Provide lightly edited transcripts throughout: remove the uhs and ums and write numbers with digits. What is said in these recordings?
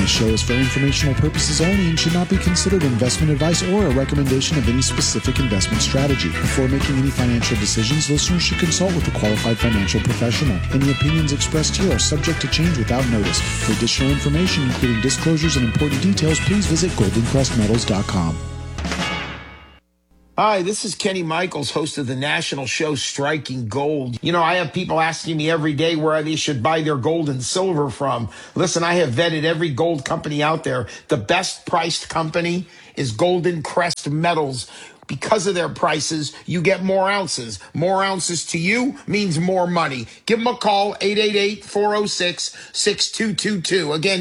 This show is for informational purposes only and should not be considered investment advice or a recommendation of any specific investment strategy. Before making any financial decisions, listeners should consult with a qualified financial professional. Any opinions expressed here are subject to change without notice. For additional information, including disclosures and important details, please visit goldencrestmetals.com. Hi, this is Kenny Michaels, host of the national show Striking Gold. You know, I have people asking me every day where they should buy their gold and silver from. Listen, I have vetted every gold company out there. The best priced company is Golden Crest Metals. Because of their prices, you get more ounces. More ounces to you means more money. Give them a call, 888-406-6222. Again,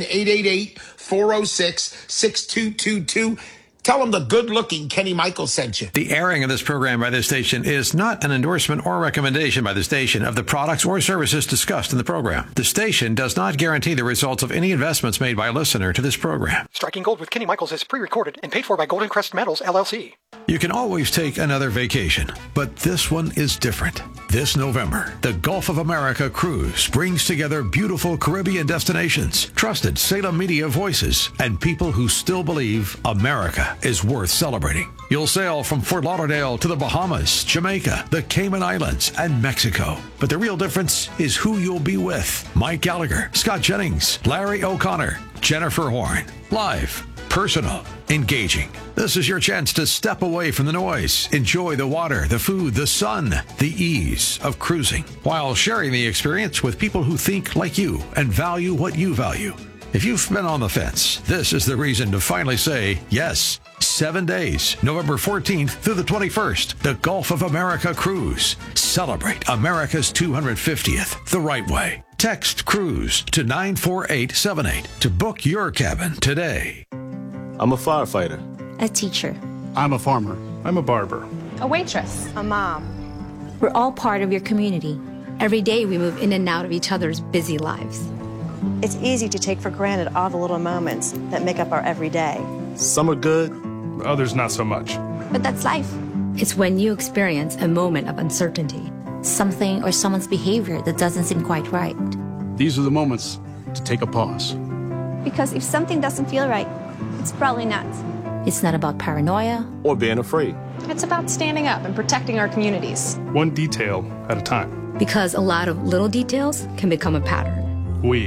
888-406-6222. Tell them the good-looking Kenny Michaels sent you. The airing of this program by this station is not an endorsement or recommendation by the station of the products or services discussed in the program. The station does not guarantee the results of any investments made by a listener to this program. Striking Gold with Kenny Michaels is pre-recorded and paid for by Golden Crest Metals, LLC. You can always take another vacation, but this one is different. This November, the Gulf of America Cruise brings together beautiful Caribbean destinations, trusted Salem media voices, and people who still believe America is worth celebrating. You'll sail from Fort Lauderdale to the Bahamas, Jamaica, the Cayman Islands, and Mexico. But the real difference is who you'll be with. Mike Gallagher, Scott Jennings, Larry O'Connor, Jennifer Horn. Live, personal, engaging. This is your chance to step away from the noise, enjoy the water, the food, the sun, the ease of cruising, while sharing the experience with people who think like you and value what you value. If you've been on the fence, this is the reason to finally say yes. 7 days, November 14th through the 21st, the Gulf of America Cruise. Celebrate America's 250th the right way. Text CRUISE to 94878 to book your cabin today. I'm a firefighter. A teacher. I'm a farmer. I'm a barber. A waitress. A mom. We're all part of your community. Every day we move in and out of each other's busy lives. It's easy to take for granted all the little moments that make up our everyday. Some are good, others not so much. But that's life. It's when you experience a moment of uncertainty, something or someone's behavior that doesn't seem quite right. These are the moments to take a pause. Because if something doesn't feel right, it's probably not. It's not about paranoia or being afraid. It's about standing up and protecting our communities. One detail at a time. Because a lot of little details can become a pattern. We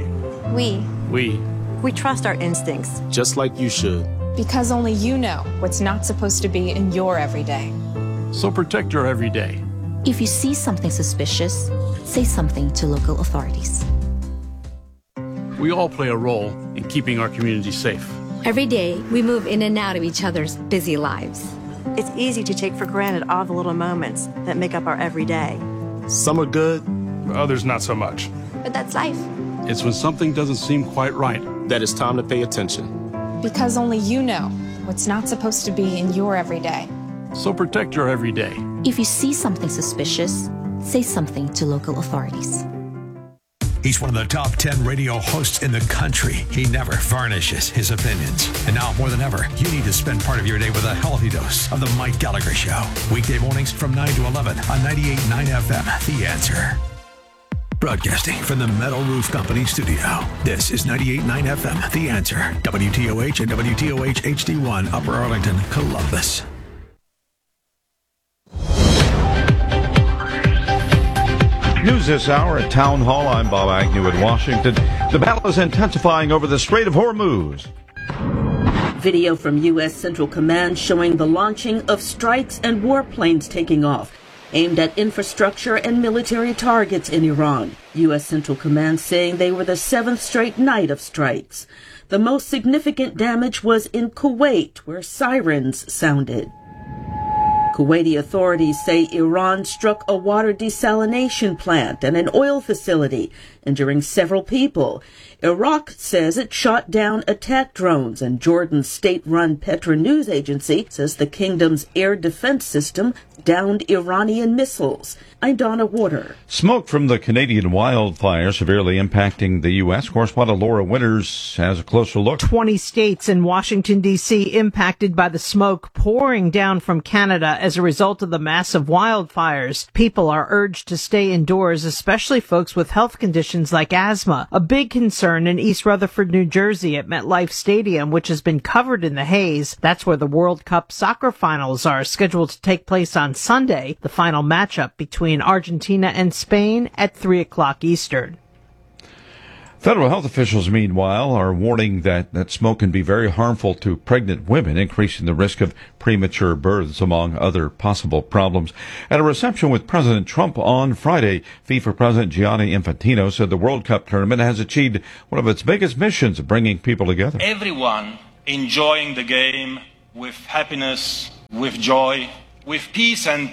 trust our instincts. Just like you should. Because only you know what's not supposed to be in your everyday. So protect your everyday. If you see something suspicious, say something to local authorities. We all play a role in keeping our community safe. Every day, we move in and out of each other's busy lives. It's easy to take for granted all the little moments that make up our everyday. Some are good, others not so much. But that's life. It's when something doesn't seem quite right that it's time to pay attention. Because only you know what's not supposed to be in your everyday. So protect your everyday. If you see something suspicious, say something to local authorities. He's one of the top 10 radio hosts in the country. He never varnishes his opinions. And now more than ever, you need to spend part of your day with a healthy dose of the Mike Gallagher Show. Weekday mornings from 9 to 11 on 98.9 FM, The Answer. Broadcasting from the Metal Roof Company studio. This is 98.9 FM, The Answer. WTOH and WTOH HD1, Upper Arlington, Columbus. News this hour at Town Hall. I'm Bob Agnew in Washington. The battle is intensifying over the Strait of Hormuz. Video from U.S. Central Command showing the launching of strikes and warplanes taking off, aimed at infrastructure and military targets in Iran. U.S. Central Command saying they were the 7th straight night of strikes. The most significant damage was in Kuwait, where sirens sounded. Kuwaiti authorities say Iran struck a water desalination plant and an oil facility, injuring several people. Iraq says it shot down attack drones, and Jordan's state-run Petra News Agency says the kingdom's air defense system downed Iranian missiles. I'm Donna Warder. Smoke from the Canadian wildfire severely impacting the U.S. Correspondent Laura Winters has a closer look. 20 states and Washington, D.C. impacted by the smoke pouring down from Canada as a result of the massive wildfires. People are urged to stay indoors, especially folks with health conditions like asthma. A big concern in East Rutherford, New Jersey at MetLife Stadium, which has been covered in the haze. That's where the World Cup soccer finals are scheduled to take place on Sunday, the final matchup between Argentina and Spain at 3 o'clock Eastern. Federal health officials, meanwhile, are warning that smoke can be very harmful to pregnant women, increasing the risk of premature births, among other possible problems. At a reception with President Trump on Friday, FIFA President Gianni Infantino said the World Cup tournament has achieved one of its biggest missions of bringing people together. Everyone enjoying the game with happiness, with joy, with peace, and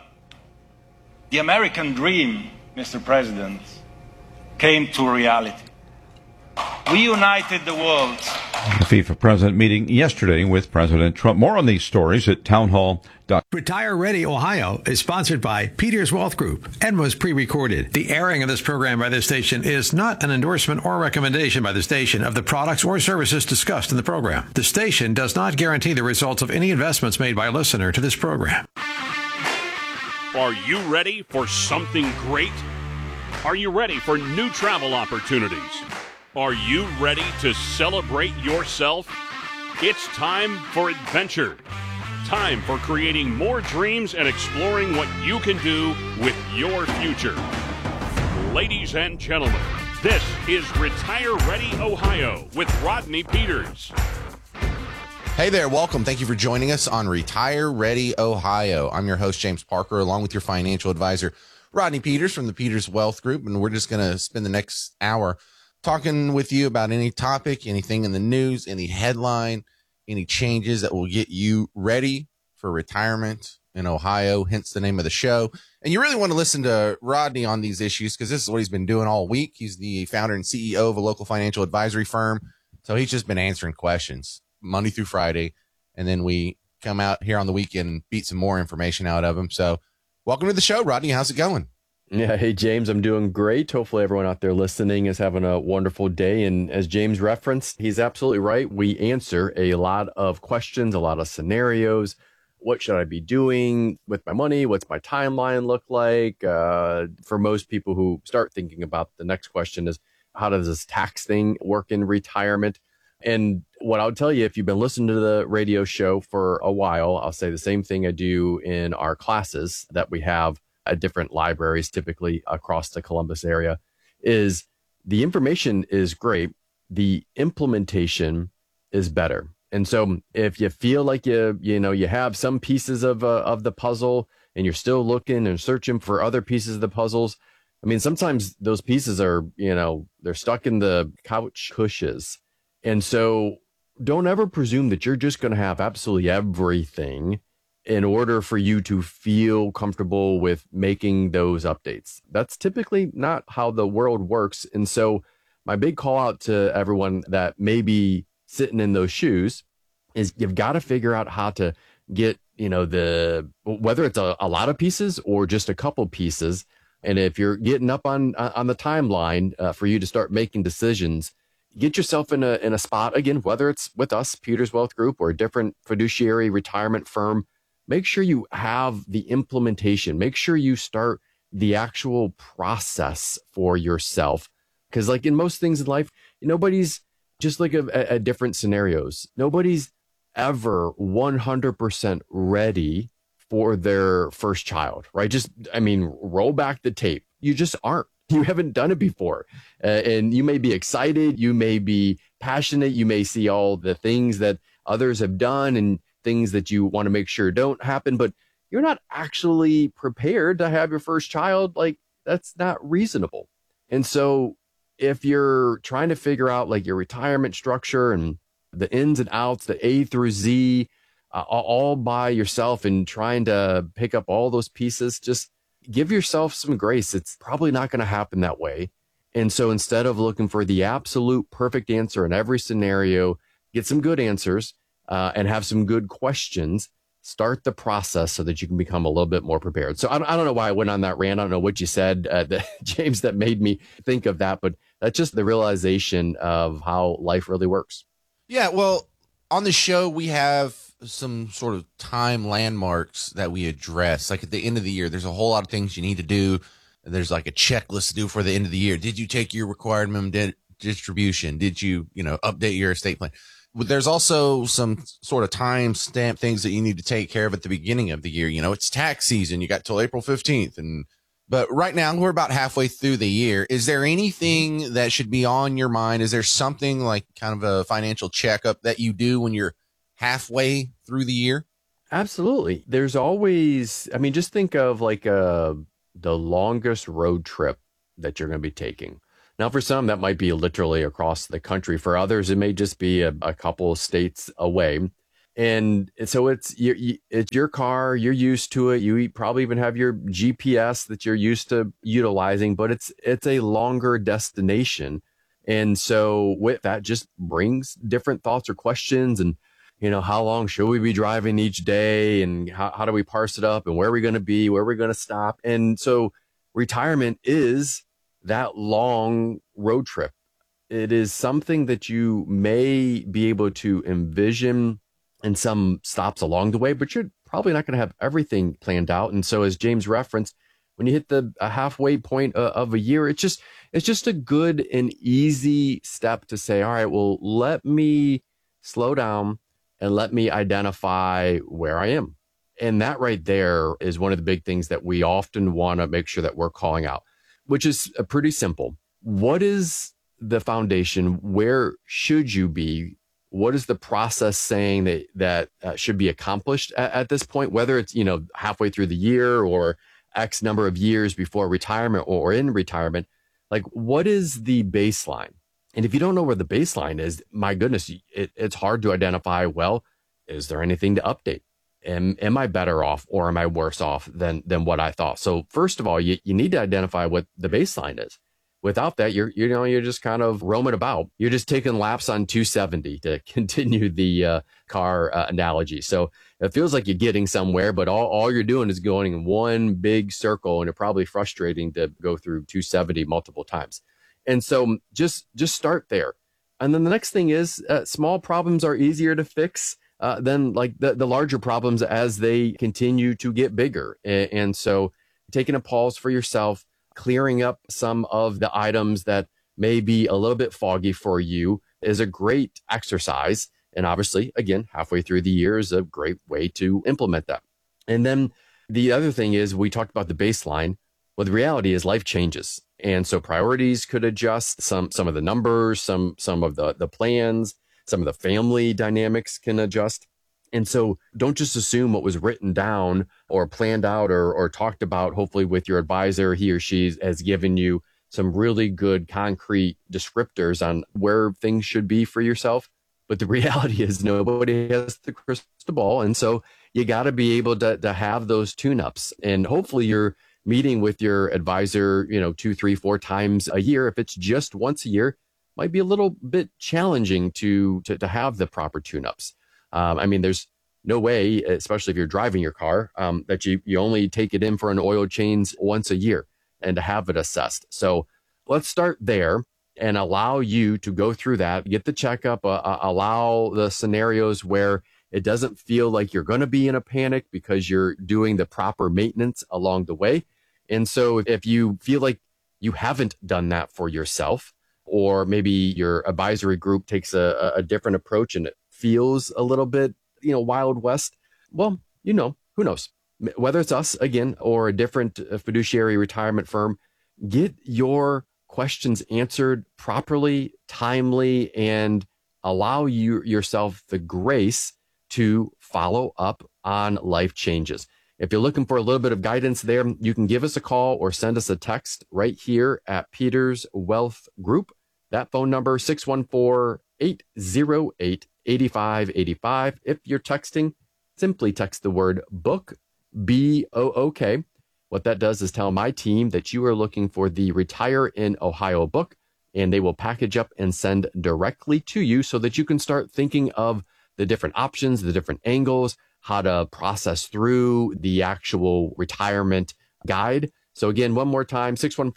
the American dream, Mr. President, came to reality. We united the world. The FIFA president meeting yesterday with President Trump. More on these stories at townhall.com. Retire Ready Ohio is sponsored by Peters Wealth Group and was pre-recorded. The airing of this program by this station is not an endorsement or recommendation by the station of the products or services discussed in the program. The station does not guarantee the results of any investments made by a listener to this program. Are you ready for something great? Are you ready for new travel opportunities? Are you ready to celebrate yourself? It's time for adventure. Time for creating more dreams and exploring what you can do with your future. Ladies and gentlemen, this is Retire Ready Ohio with Rodney Peters. Hey there, welcome. Thank you for joining us on Retire Ready Ohio. I'm your host, James Parker, along with your financial advisor, Rodney Peters from the Peters Wealth Group, and we're just going to spend the next hour talking with you about any topic, anything in the news, any headline, any changes that will get you ready for retirement in Ohio, hence the name of the show. And you really want to listen to Rodney on these issues because this is what he's been doing all week. He's the founder and CEO of a local financial advisory firm. So he's just been answering questions Monday through Friday. And then we come out here on the weekend and beat some more information out of him. So welcome to the show, Rodney. How's it going? Yeah. Hey, James, I'm doing great. Hopefully everyone out there listening is having a wonderful day. And as James referenced, he's absolutely right. We answer a lot of questions, a lot of scenarios. What should I be doing with my money? What's my timeline look like? For most people who start thinking about the next question is, how does this tax thing work in retirement? And what I'll tell you, if you've been listening to the radio show for a while, I'll say the same thing I do in our classes that we have at different libraries, typically across the Columbus area, is the information is great. The implementation is better. And so if you feel like you have some pieces of the puzzle and you're still looking and searching for other pieces of the puzzles, I mean, sometimes those pieces are, they're stuck in the couch cushions. And so don't ever presume that you're just going to have absolutely everything in order for you to feel comfortable with making those updates. That's typically not how the world works. And so my big call out to everyone that may be sitting in those shoes is you've got to figure out how to get, whether it's a lot of pieces or just a couple pieces. And if you're getting up on the timeline for you to start making decisions, get yourself in a spot, again, whether it's with us, Peters Wealth Group, or a different fiduciary retirement firm. Make sure you have the implementation. Make sure you start the actual process for yourself. Because like in most things in life, nobody's just like at different scenarios. Nobody's ever 100% ready for their first child, right? Roll back the tape. You just aren't. You haven't done it before. And you may be excited. You may be passionate. You may see all the things that others have done and things that you want to make sure don't happen, but you're not actually prepared to have your first child. Like, that's not reasonable. And so if you're trying to figure out like your retirement structure and the ins and outs, the A through Z, all by yourself and trying to pick up all those pieces, just give yourself some grace. It's probably not going to happen that way. And so instead of looking for the absolute perfect answer in every scenario, get some good answers and have some good questions start the process so that you can become a little bit more prepared. So I don't know why I went on that rant. I don't know what you said, James, that made me think of that, but that's just the realization of how life really works. Yeah, well, on the show, we have some sort of time landmarks that we address. Like at the end of the year, there's a whole lot of things you need to do. There's like a checklist to do for the end of the year. Did you take your required minimum distribution? Did you, update your estate plan? There's also some sort of time stamp things that you need to take care of at the beginning of the year. It's tax season. You got till April 15th. But right now we're about halfway through the year. Is there anything that should be on your mind? Is there something like kind of a financial checkup that you do when you're halfway through the year? Absolutely. There's always, just think of like the longest road trip that you're going to be taking. Now, for some, that might be literally across the country. For others, it may just be a couple of states away. And so it's your car, you're used to it. You probably even have your GPS that you're used to utilizing, but it's a longer destination. And so with that just brings different thoughts or questions. And, how long should we be driving each day? And how do we parse it up? And where are we going to be? Where are we going to stop? And so retirement is that long road trip. It is something that you may be able to envision in some stops along the way, but you're probably not going to have everything planned out. And so as James referenced, when you hit the halfway point of a year, it's just a good and easy step to say, all right, well, let me slow down and let me identify where I am. And that right there is one of the big things that we often want to make sure that we're calling out, which is pretty simple. What is the foundation? Where should you be? What is the process saying that should be accomplished at this point, whether it's, halfway through the year or X number of years before retirement or in retirement? Like, what is the baseline? And if you don't know where the baseline is, my goodness, it's hard to identify, well, is there anything to update? Am I better off or am I worse off than what I thought? So first of all, you need to identify what the baseline is. Without that, you're just kind of roaming about. You're just taking laps on 270 to continue the car analogy. So it feels like you're getting somewhere, but all you're doing is going in one big circle, and it's probably frustrating to go through 270 multiple times. And so just start there. And then the next thing is small problems are easier to fix than like the larger problems as they continue to get bigger. And so taking a pause for yourself, clearing up some of the items that may be a little bit foggy for you is a great exercise. And obviously, again, halfway through the year is a great way to implement that. And then the other thing is, we talked about the baseline. Well, the reality is life changes. And so priorities could adjust, some of the numbers, some of the plans, some of the family dynamics can adjust. And so don't just assume what was written down or planned out or talked about, hopefully with your advisor. He or she has given you some really good concrete descriptors on where things should be for yourself. But the reality is nobody has the crystal ball. And so you got to be able to have those tune-ups. And hopefully you're meeting with your advisor, 2, 3, 4 times a year. If it's just once a year, might be a little bit challenging to have the proper tune-ups. There's no way, especially if you're driving your car, that you only take it in for an oil change once a year and to have it assessed. So let's start there and allow you to go through that, get the checkup, allow the scenarios where it doesn't feel like you're going to be in a panic because you're doing the proper maintenance along the way. And so if you feel like you haven't done that for yourself, or maybe your advisory group takes a different approach and it feels a little bit, Wild West, well, who knows? Whether it's us again or a different fiduciary retirement firm, get your questions answered properly, timely, and allow yourself the grace to follow up on life changes. If you're looking for a little bit of guidance there, you can give us a call or send us a text right here at Peters Wealth Group. That phone number, 614-808-8585. If you're texting, simply text the word book, BOOK. What that does is tell my team that you are looking for the Retire in Ohio book, and they will package up and send directly to you so that you can start thinking of the different options, the different angles, how to process through the actual retirement guide. So again, one more time,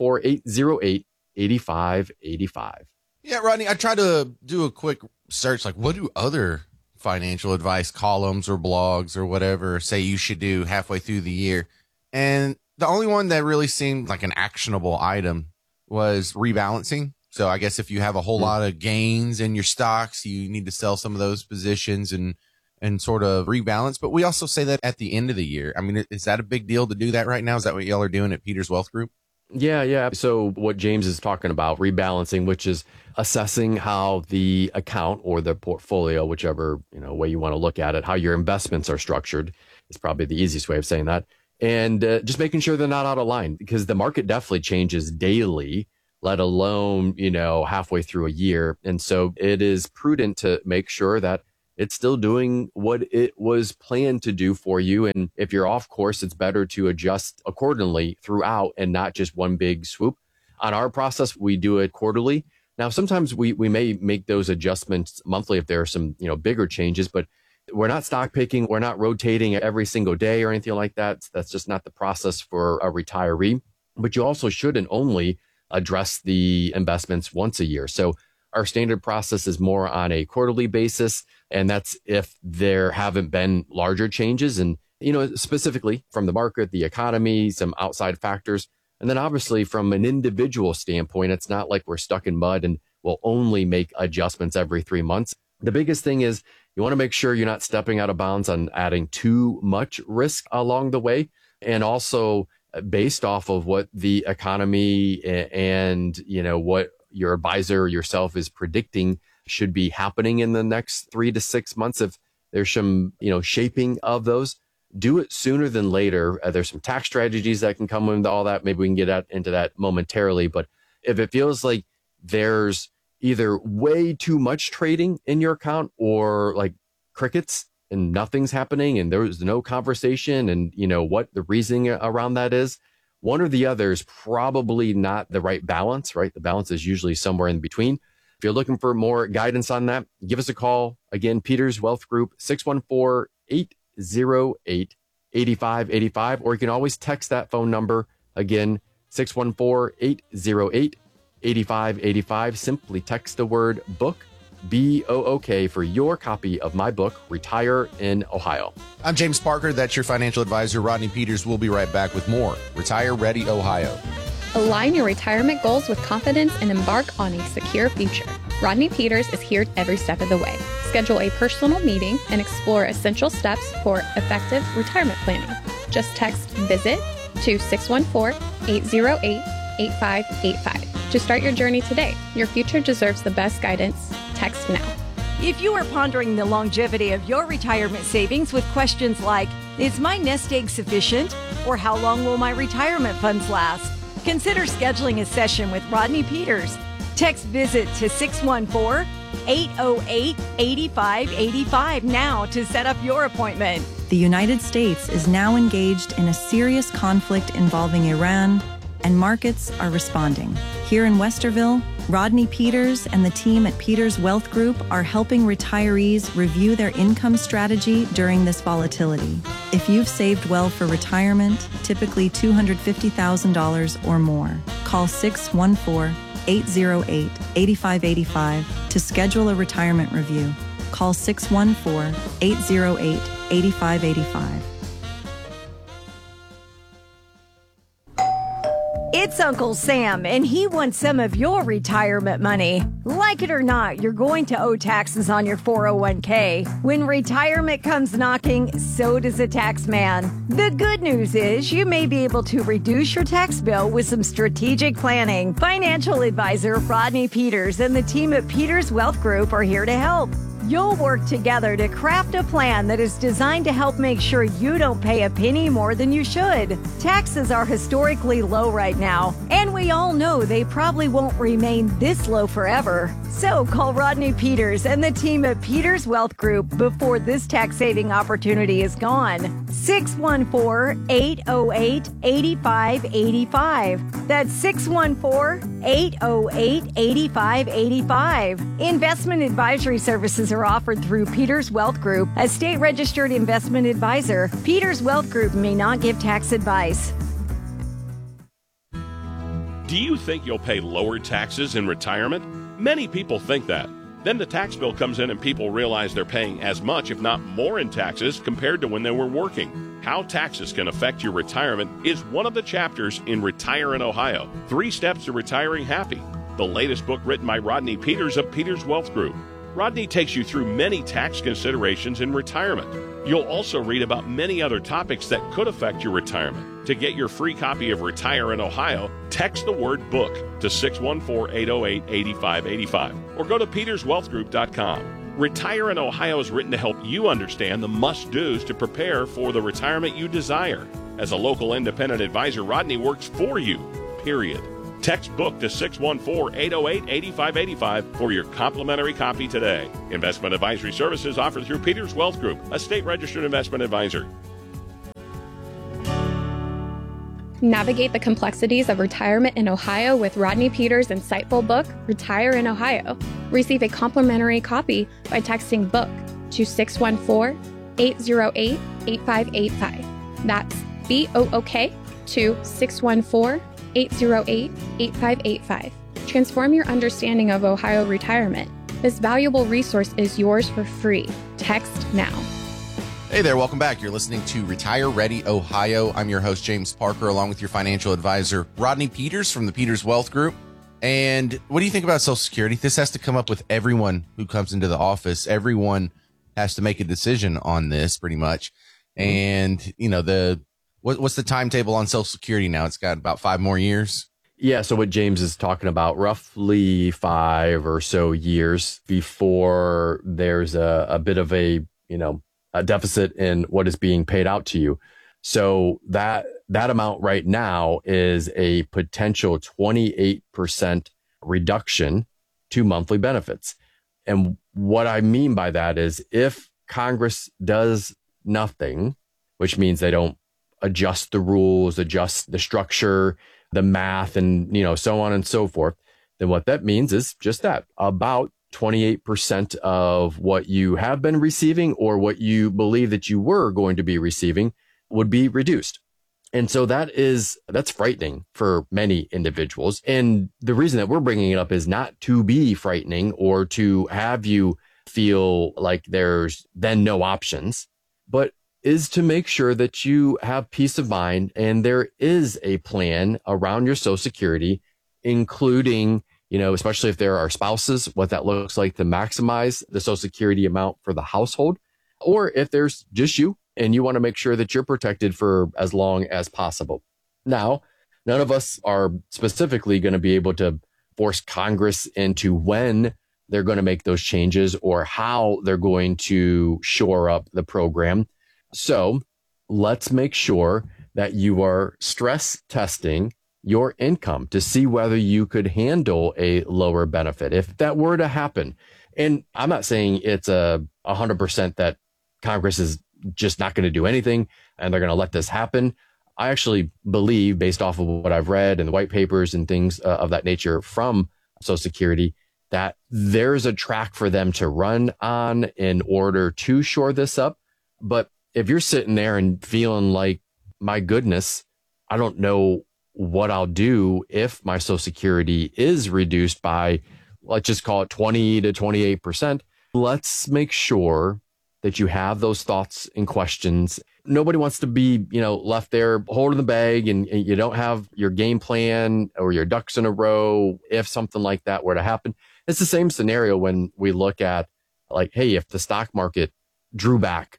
614-808-8585. Yeah, Rodney, I tried to do a quick search, like what do other financial advice columns or blogs or whatever say you should do halfway through the year. And the only one that really seemed like an actionable item was rebalancing. So I guess if you have a whole lot of gains in your stocks, you need to sell some of those positions and sort of rebalance. But we also say that at the end of the year. I mean, is that a big deal to do that right now? Is that what y'all are doing at Peters Wealth Group? Yeah. So what James is talking about, rebalancing, which is assessing how the account or the portfolio, whichever way you want to look at it, how your investments are structured is probably the easiest way of saying that. And just making sure they're not out of line, because the market definitely changes daily, let alone, halfway through a year. And so it is prudent to make sure that it's still doing what it was planned to do for you. And if you're off course, it's better to adjust accordingly throughout and not just one big swoop. On our process, we do it quarterly. Now, sometimes we may make those adjustments monthly if there are some, bigger changes, but we're not stock picking. We're not rotating every single day or anything like that. That's just not the process for a retiree. But you also shouldn't only address the investments once a year. So our standard process is more on a quarterly basis. And that's if there haven't been larger changes and, specifically from the market, the economy, some outside factors. And then obviously from an individual standpoint, it's not like we're stuck in mud and we'll only make adjustments every 3 months. The biggest thing is you want to make sure you're not stepping out of bounds on adding too much risk along the way. And also based off of what the economy and, what your advisor yourself is predicting should be happening in the next 3 to 6 months. If there's some, shaping of those, do it sooner than later. There's some tax strategies that can come into all that. Maybe we can get into that momentarily. But if it feels like there's either way too much trading in your account or like crickets and nothing's happening and there's no conversation and what the reasoning around that is, one or the other is probably not the right balance, right? The balance is usually somewhere in between. If you're looking for more guidance on that, give us a call. Again, Peters Wealth Group, 614-808-8585, or you can always text that phone number. Again, 614-808-8585. Simply text the word book, BOOK, for your copy of my book, Retire in Ohio. I'm James Parker. That's your financial advisor, Rodney Peters. We'll be right back with more Retire Ready Ohio. Align your retirement goals with confidence and embark on a secure future. Rodney Peters is here every step of the way. Schedule a personal meeting and explore essential steps for effective retirement planning. Just text VISIT to 614-808-8585 to start your journey today. Your future deserves the best guidance. Text now. If you are pondering the longevity of your retirement savings with questions like, is my nest egg sufficient? Or how long will my retirement funds last? Consider scheduling a session with Rodney Peters. Text VISIT to 614-808-8585 now to set up your appointment. The United States is now engaged in a serious conflict involving Iran, and markets are responding. Here in Westerville, Rodney Peters and the team at Peters Wealth Group are helping retirees review their income strategy during this volatility. If you've saved well for retirement, typically $250,000 or more, call 614-808-8585 to schedule a retirement review. Call 614-808-8585. It's Uncle Sam, and he wants some of your retirement money. Like it or not, you're going to owe taxes on your 401k. When retirement comes knocking, so does a tax man. The good news is you may be able to reduce your tax bill with some strategic planning. Financial advisor Rodney Peters and the team at Peters Wealth Group are here to help. You'll work together to craft a plan that is designed to help make sure you don't pay a penny more than you should. Taxes are historically low right now, and we all know they probably won't remain this low forever. So call Rodney Peters and the team at Peters Wealth Group before this tax-saving opportunity is gone. 614-808-8585. That's 614-808-8585. Investment advisory services are offered through Peters Wealth Group, a state-registered investment advisor. Peters Wealth Group may not give tax advice. Do you think you'll pay lower taxes in retirement? Many people think that. Then the tax bill comes in and people realize they're paying as much, if not more, in taxes compared to when they were working. How taxes can affect your retirement is one of the chapters in Retire in Ohio, 3 Steps to Retiring Happy, the latest book written by Rodney Peters of Peters Wealth Group. Rodney takes you through many tax considerations in retirement. You'll also read about many other topics that could affect your retirement. To get your free copy of Retire in Ohio, text the word BOOK to 614-808-8585 or go to peterswealthgroup.com. Retire in Ohio is written to help you understand the must-dos to prepare for the retirement you desire. As a local independent advisor, Rodney works for you, period. Text BOOK to 614-808-8585 for your complimentary copy today. Investment advisory services offered through Peters Wealth Group, a state-registered investment advisor. Navigate the complexities of retirement in Ohio with Rodney Peters' insightful book, Retire in Ohio. Receive a complimentary copy by texting BOOK to 614-808-8585. That's BOOK to 614-808-8585. Transform your understanding of Ohio retirement. This valuable resource is yours for free. Text now. Hey there, welcome back. You're listening to Retire Ready Ohio. I'm your host, James Parker, along with your financial advisor, Rodney Peters from the Peters Wealth Group. And what do you think about Social Security? This has to come up with everyone who comes into the office. Everyone has to make a decision on this pretty much. And, you know, what's the timetable on Social Security now? It's got about 5 more years. Yeah. So what James is talking about, roughly 5 or so years before there's a bit of a deficit in what is being paid out to you. So that amount right now is a potential 28% reduction to monthly benefits. And what I mean by that is if Congress does nothing, which means they don't adjust the rules, adjust the structure, the math, and, so on and so forth, then what that means is just that about 28% of what you have been receiving or what you believe that you were going to be receiving would be reduced. And so that's frightening for many individuals. And the reason that we're bringing it up is not to be frightening or to have you feel like there's then no options, but is to make sure that you have peace of mind and there is a plan around your Social Security, including especially if there are spouses, what that looks like to maximize the Social Security amount for the household, or if there's just you and you want to make sure that you're protected for as long as possible. Now, none of us are specifically going to be able to force Congress into when they're going to make those changes or how they're going to shore up the program. So let's make sure that you are stress testing your income to see whether you could handle a lower benefit if that were to happen. And I'm not saying it's 100% that Congress is just not going to do anything and they're going to let this happen. I actually believe, based off of what I've read and the white papers and things of that nature from Social Security, that there's a track for them to run on in order to shore this up. But if you're sitting there and feeling like, my goodness, I don't know what I'll do if my Social Security is reduced by, let's just call it 20 to 28%. Let's make sure that you have those thoughts and questions. Nobody wants to be, left there holding the bag and you don't have your game plan or your ducks in a row if something like that were to happen. It's the same scenario when we look at hey, if the stock market drew back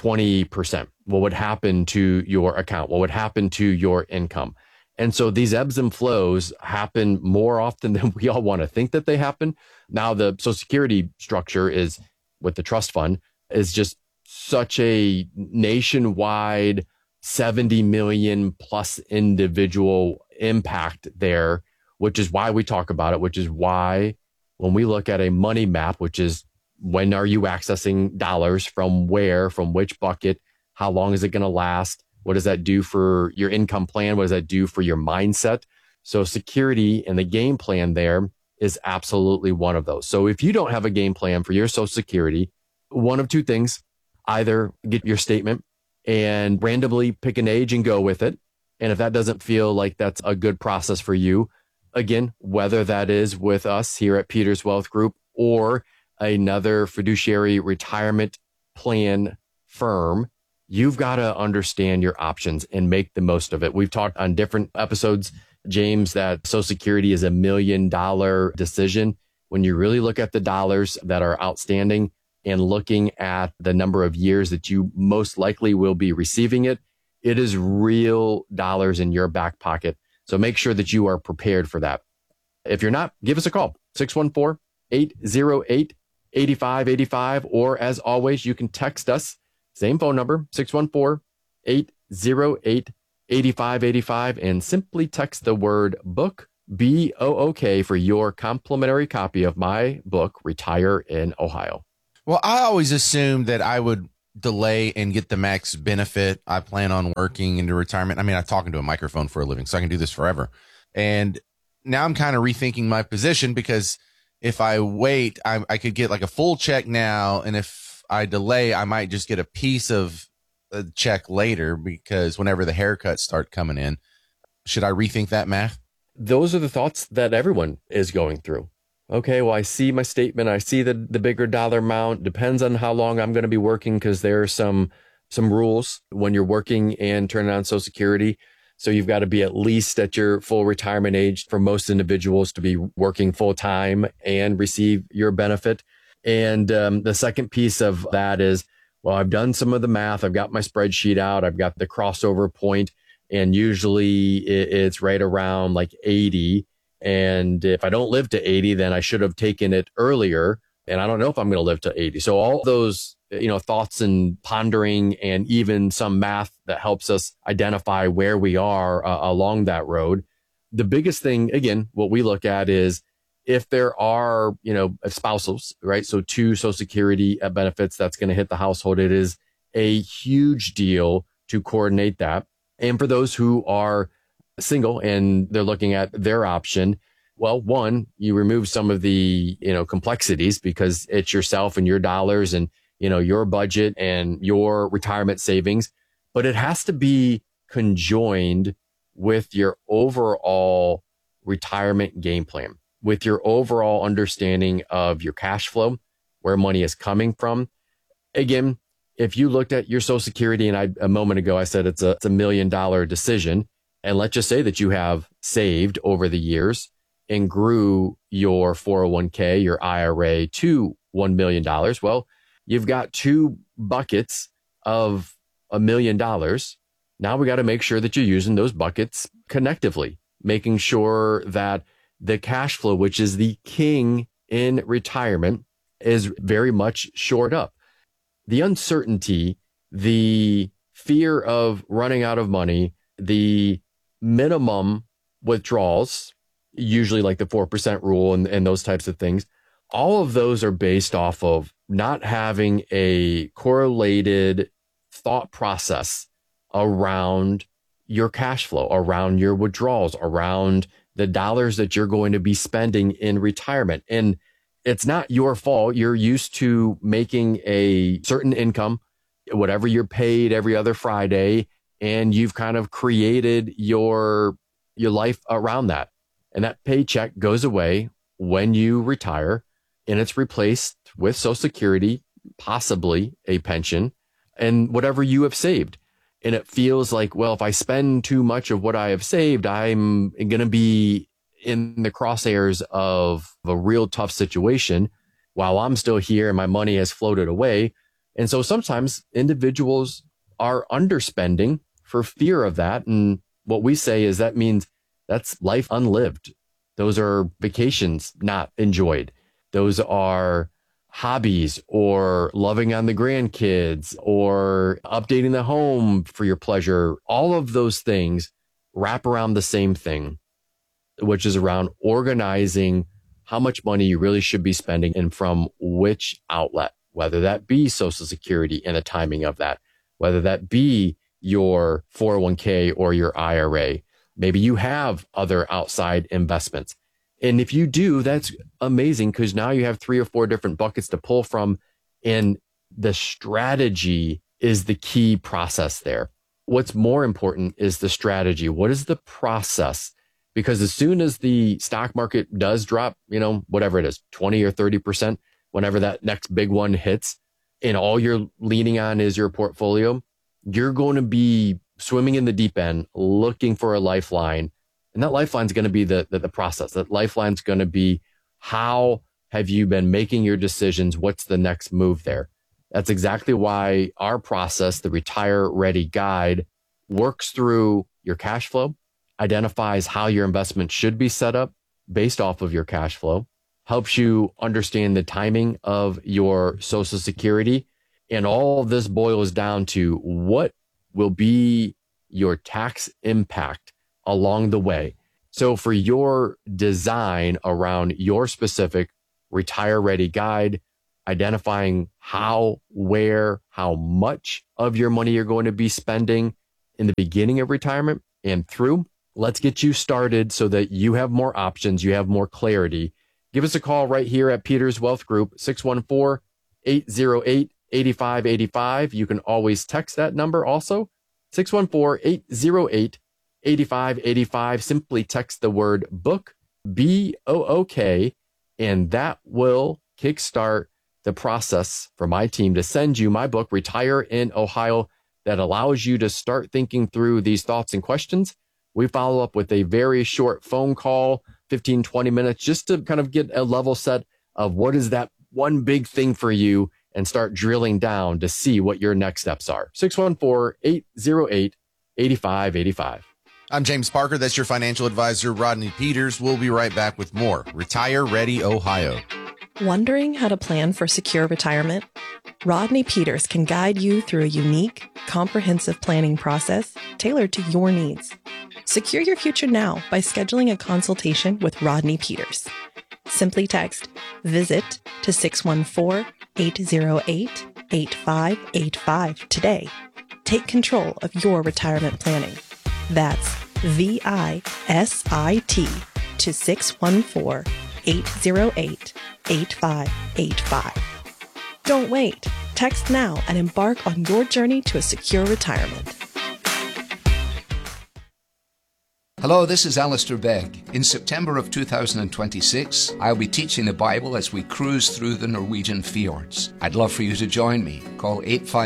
20%, what would happen to your account? What would happen to your income? And so these ebbs and flows happen more often than we all want to think that they happen. Now, the Social Security structure is with the trust fund is just such a nationwide 70 million plus individual impact there, which is why we talk about it, which is why when we look at a money map, which is when are you accessing dollars from where, from which bucket, how long is it going to last? What does that do for your income plan? What does that do for your mindset? So security and the game plan there is absolutely one of those. So if you don't have a game plan for your Social Security, one of two things: either get your statement and randomly pick an age and go with it. And if that doesn't feel like that's a good process for you, again, whether that is with us here at Peters Wealth Group or another fiduciary retirement plan firm, you've got to understand your options and make the most of it. We've talked on different episodes, James, that Social Security is $1 million decision. When you really look at the dollars that are outstanding and looking at the number of years that you most likely will be receiving it, it is real dollars in your back pocket. So make sure that you are prepared for that. If you're not, give us a call, 614-808-8585. Or as always, you can text us, same phone number, 614-808-8585, and simply text the word book, BOOK, for your complimentary copy of my book, Retire in Ohio. Well, I always assumed that I would delay and get the max benefit. I plan on working into retirement. I mean, I'm talking to a microphone for a living, so I can do this forever. And now I'm kind of rethinking my position, because if I wait, I could get like a full check now. And if I delay, I might just get a piece of a check later, because whenever the haircuts start coming in, should I rethink that math? Those are the thoughts that everyone is going through. Okay, well, I see my statement. I see the bigger dollar amount. Depends on how long I'm going to be working, because there are some rules when you're working and turning on Social Security. So you've got to be at least at your full retirement age for most individuals to be working full time and receive your benefit. And the second piece of that is, well, I've done some of the math. I've got my spreadsheet out. I've got the crossover point, and usually it's right around like 80. And if I don't live to 80, then I should have taken it earlier. And I don't know if I'm going to live to 80. So all those, thoughts and pondering, and even some math that helps us identify where we are along that road. The biggest thing, again, what we look at is if there are, spousals, right? So 2 Social Security benefits, that's going to hit the household. It is a huge deal to coordinate that. And for those who are single and they're looking at their option, well, one, you remove some of the, complexities, because it's yourself and your dollars and, your budget and your retirement savings, but it has to be conjoined with your overall retirement game plan, with your overall understanding of your cash flow, where money is coming from. Again, if you looked at your Social Security, and a moment ago, I said it's a $1 million decision. And let's just say that you have saved over the years and grew your 401k, your IRA to $1 million. Well, you've got 2 buckets of $1 million. Now we got to make sure that you're using those buckets connectively, making sure that the cash flow, which is the king in retirement, is very much shored up. The uncertainty, the fear of running out of money, the minimum withdrawals, usually like the 4% rule and those types of things, all of those are based off of not having a correlated thought process around your cash flow, around your withdrawals, around the dollars that you're going to be spending in retirement. And it's not your fault. You're used to making a certain income, whatever you're paid every other Friday, and you've kind of created your life around that. And that paycheck goes away when you retire, and it's replaced with Social Security, possibly a pension, and whatever you have saved. And it feels like, well, if I spend too much of what I have saved, I'm going to be in the crosshairs of a real tough situation while I'm still here and my money has floated away. And so sometimes individuals are underspending for fear of that. And what we say is that means that's life unlived. Those are vacations not enjoyed. Those are hobbies, or loving on the grandkids, or updating the home for your pleasure. All of those things wrap around the same thing, which is around organizing how much money you really should be spending and from which outlet, whether that be Social Security and the timing of that, whether that be your 401k or your IRA. Maybe you have other outside investments. And if you do, that's amazing, because now you have 3 or 4 different buckets to pull from. And the strategy is the key process there. What's more important is the strategy. What is the process? Because as soon as the stock market does drop, whatever it is, 20 or 30%, whenever that next big one hits, and all you're leaning on is your portfolio, you're going to be swimming in the deep end, looking for a lifeline. And that lifeline is going to be the process. That lifeline is going to be, how have you been making your decisions? What's the next move there? That's exactly why our process, the Retire Ready Guide, works through your cash flow, identifies how your investment should be set up based off of your cash flow, helps you understand the timing of your Social Security. And all of this boils down to what will be your tax impact along the way. So for your design around your specific Retire Ready Guide, identifying how, where, how much of your money you're going to be spending in the beginning of retirement and through, let's get you started so that you have more options, you have more clarity. Give us a call right here at Peters Wealth Group, 614-808-8585. You can always text that number also, 614-808-8585. Simply text the word book, B-O-O-K, and that will kickstart the process for my team to send you my book, Retire in Ohio, that allows you to start thinking through these thoughts and questions. We follow up with a very short phone call, 15, 20 minutes, just to kind of get a level set of what is that one big thing for you, and start drilling down to see what your next steps are. 614-808-8585. I'm James Parker. That's your financial advisor, Rodney Peters. We'll be right back with more Retire Ready Ohio. Wondering how to plan for secure retirement? Rodney Peters can guide you through a unique, comprehensive planning process tailored to your needs. Secure your future now by scheduling a consultation with Rodney Peters. Simply text VISIT to 614-808-8585 today. Take control of your retirement planning. That's VISIT to 614-808-8585. Don't wait. Text now and embark on your journey to a secure retirement. Hello, this is Alistair Begg. In September of 2026, I'll be teaching the Bible as we cruise through the Norwegian fjords. I'd love for you to join me. Call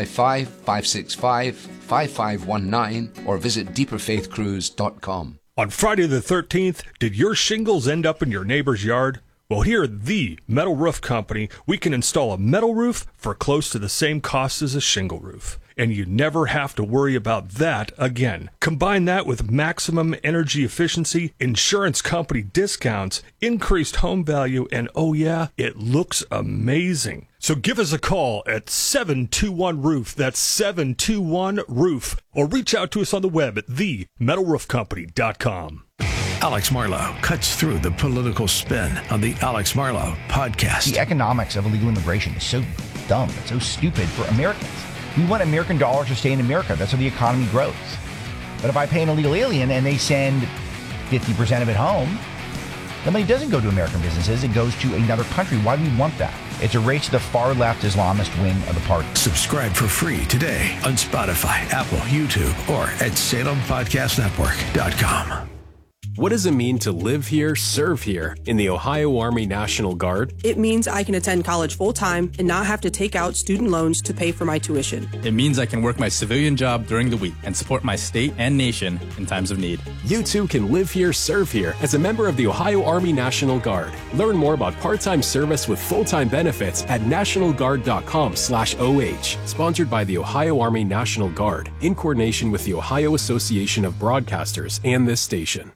855-565-5519 or visit deeperfaithcruise.com. On Friday the 13th, did your shingles end up in your neighbor's yard? Well, here at the Metal Roof Company, we can install a metal roof for close to the same cost as a shingle roof. And you never have to worry about that again. Combine that with maximum energy efficiency, insurance company discounts, increased home value, and oh yeah, it looks amazing. So give us a call at 721-ROOF. That's 721-ROOF. Or reach out to us on the web at themetalroofcompany.com. Alex Marlow cuts through the political spin on the Alex Marlow podcast. The economics of illegal immigration is so dumb. It's so stupid for Americans. We want American dollars to stay in America. That's how the economy grows. But if I pay an illegal alien and they send 50% of it home, the money doesn't go to American businesses. It goes to another country. Why do we want that? It's a race to the far-left Islamist wing of the party. Subscribe for free today on Spotify, Apple, YouTube, or at SalemPodcastNetwork.com. What does it mean to live here, serve here in the Ohio Army National Guard? It means I can attend college full-time and not have to take out student loans to pay for my tuition. It means I can work my civilian job during the week and support my state and nation in times of need. You too can live here, serve here as a member of the Ohio Army National Guard. Learn more about part-time service with full-time benefits at nationalguard.com/OH. Sponsored by the Ohio Army National Guard in coordination with the Ohio Association of Broadcasters and this station.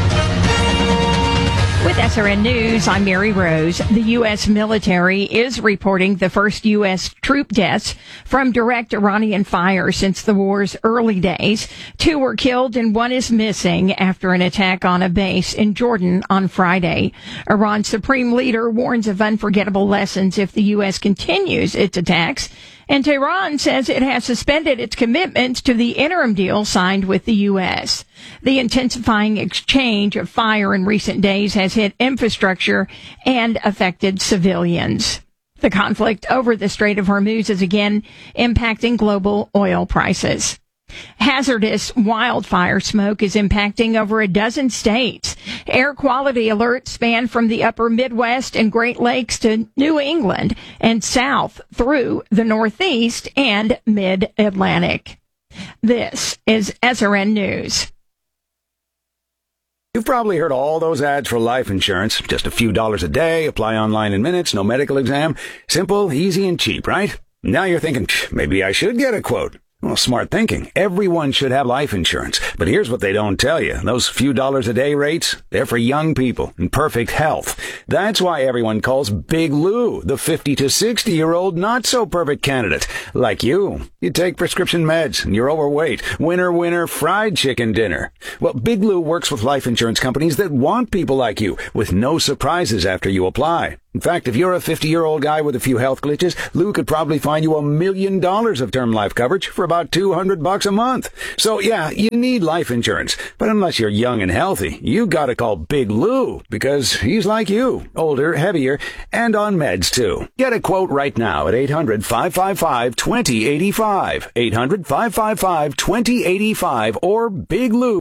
With SRN News, I'm Mary Rose. The U.S. military is reporting the first U.S. troop deaths from direct Iranian fire since the war's early days. 2 were killed and 1 is missing after an attack on a base in Jordan on Friday. Iran's supreme leader warns of unforgettable lessons if the U.S. continues its attacks And Tehran says it has suspended its commitments to the interim deal signed with the U.S. The intensifying exchange of fire in recent days has hit infrastructure and affected civilians. The conflict over the Strait of Hormuz is again impacting global oil prices. Hazardous wildfire smoke is impacting over a dozen states. Air quality alerts span from the upper Midwest and Great Lakes to New England and south through the Northeast and Mid-Atlantic. This is SRN News. You've probably heard all those ads for life insurance. Just a few dollars a day, apply online in minutes, no medical exam. Simple, easy, and cheap, right? Now you're thinking, maybe I should get a quote. Well, smart thinking. Everyone should have life insurance. But here's what they don't tell you. Those few dollars a day rates, they're for young people in perfect health. That's why everyone calls Big Lou the 50 to 60-year-old not-so-perfect candidate. Like you. You take prescription meds and you're overweight. Winner, fried chicken dinner. Well, Big Lou works with life insurance companies that want people like you with no surprises after you apply. In fact, if you're a 50-year-old guy with a few health glitches, Lou could probably find you $1 million of term life coverage for about $200 a month. So yeah, you need life insurance. But unless you're young and healthy, you gotta call Big Lou because he's like you, older, heavier, and on meds too. Get a quote right now at 800-555-2085. 800-555-2085 or Big Lou.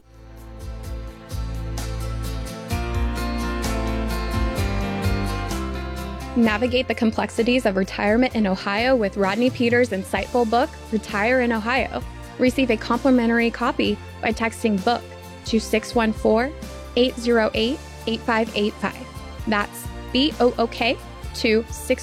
Navigate the complexities of retirement in Ohio with Rodney Peters' insightful book, Retire in Ohio. Receive a complimentary copy by texting BOOK to 614-808-8585. That's BOOK to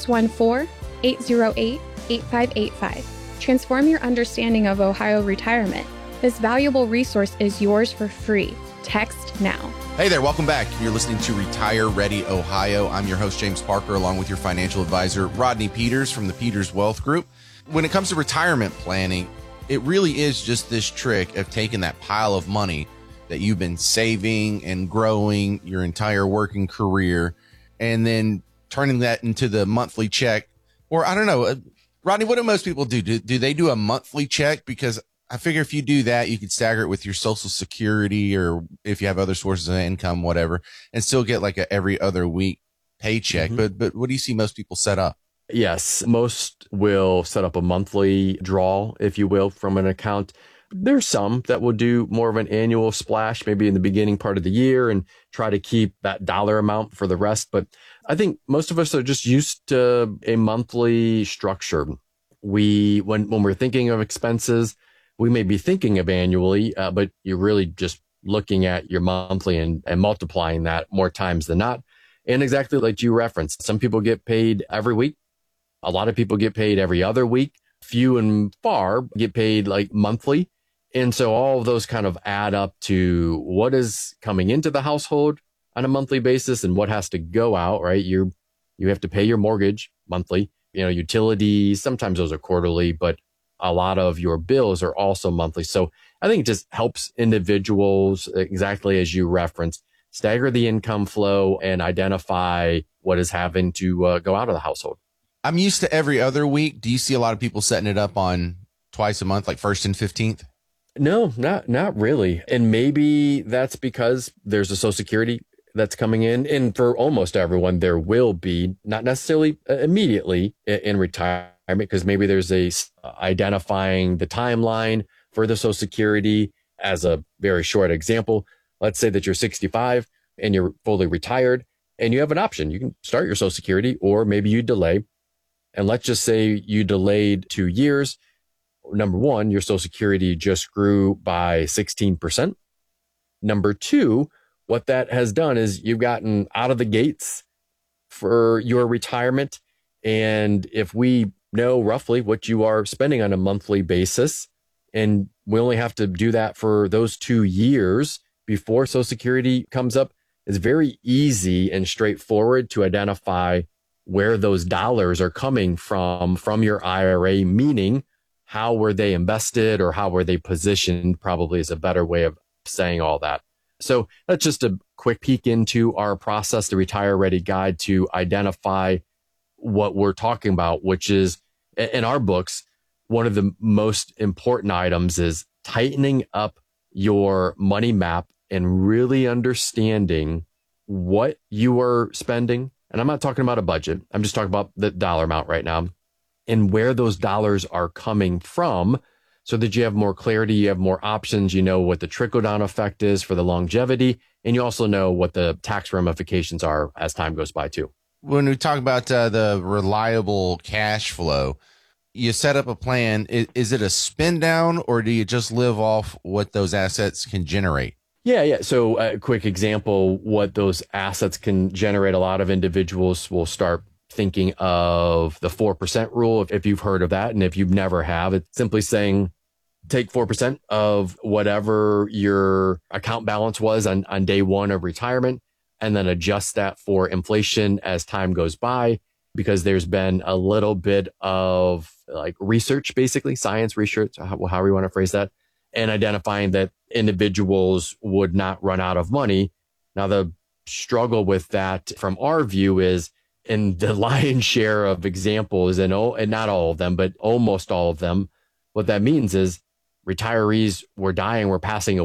614-808-8585. Transform your understanding of Ohio retirement. This valuable resource is yours for free. Text now. Hey there, welcome back. You're listening to Retire Ready Ohio. I'm your host, James Parker, along with your financial advisor, Rodney Peters from the Peters Wealth Group. When it comes to retirement planning, it really is just this trick of taking that pile of money that you've been saving and growing your entire working career and then turning that into the monthly check. Or I don't know, Rodney, what do most people do? Do they do a monthly check? Because I figure if you do that, you could stagger it with your Social Security or if you have other sources of income, whatever, and still get like a every other week paycheck. Mm-hmm. But what do you see most people set up? Yes, most will set up a monthly draw, if you will, from an account. There's some that will do more of an annual splash, maybe in the beginning part of the year and try to keep that dollar amount for the rest. But I think most of us are just used to a monthly structure. When we're thinking of expenses, we may be thinking of annually, but you're really just looking at your monthly and multiplying that more times than not. And exactly like you referenced, some people get paid every week. A lot of people get paid every other week. Few and far get paid like monthly. And so all of those kind of add up to what is coming into the household on a monthly basis and what has to go out, right? You have to pay your mortgage monthly, utilities, sometimes those are quarterly, but a lot of your bills are also monthly. So I think it just helps individuals, exactly as you referenced, stagger the income flow and identify what is having to go out of the household. I'm used to every other week. Do you see a lot of people setting it up on twice a month, like 1st and 15th? No, not really. And maybe that's because there's a Social Security that's coming in. And for almost everyone, there will be, not necessarily immediately in retirement, because maybe there's identifying the timeline for the Social Security. As a very short example, let's say that you're 65 and you're fully retired and you have an option. You can start your Social Security or maybe you delay. And let's just say you delayed 2 years. Number one, your Social Security just grew by 16%. Number two, what that has done is you've gotten out of the gates for your retirement. And if we know roughly what you are spending on a monthly basis, and we only have to do that for those 2 years before Social Security comes up, it's very easy and straightforward to identify where those dollars are coming from your IRA, meaning how were they invested or how were they positioned, probably is a better way of saying all that. So that's just a quick peek into our process, the Retire Ready Guide, to identify what we're talking about, which is in our books, one of the most important items is tightening up your money map and really understanding what you are spending. And I'm not talking about a budget. I'm just talking about the dollar amount right now and where those dollars are coming from so that you have more clarity, you have more options, you know what the trickle-down effect is for the longevity, and you also know what the tax ramifications are as time goes by too. When we talk about the reliable cash flow, you set up a plan. Is it a spin down, or do you just live off what those assets can generate? Yeah. So a quick example, what those assets can generate. A lot of individuals will start thinking of the 4% rule, if you've heard of that. And if you've never have, it's simply saying, take 4% of whatever your account balance was on day one of retirement, and then adjust that for inflation as time goes by, because there's been a little bit of like research, basically science research, however you want to phrase that, and identifying that individuals would not run out of money. Now, the struggle with that from our view is, in the lion's share of examples, and not all of them, but almost all of them, what that means is retirees were dying, were passing away.